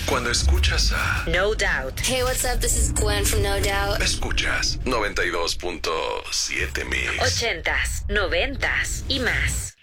Cuando escuchas a No Doubt. Hey, what's up? This is Gwen from No Doubt. Escuchas 92.7 Mix. 80s, 90s y más.